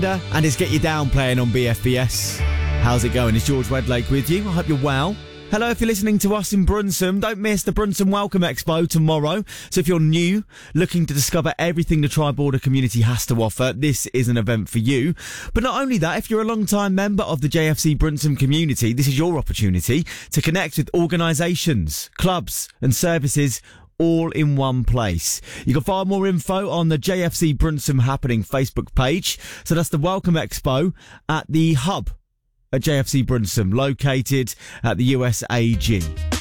And it's Get You Down playing on BFBS. How's it going? It's George Wedlake with you. I hope you're well. Hello, if you're listening to us in Brunsum, don't miss the Brunsum Welcome Expo tomorrow. So if you're new, looking to discover everything the Tri-Border community has to offer, this is an event for you. But not only that, if you're a long-time member of the JFC Brunsum community, this is your opportunity to connect with organisations, clubs and services all in one place. You can find more info on the JFC Brunsum Happening Facebook page. So that's the Welcome Expo at the Hub at JFC Brunsum, located at the USAG.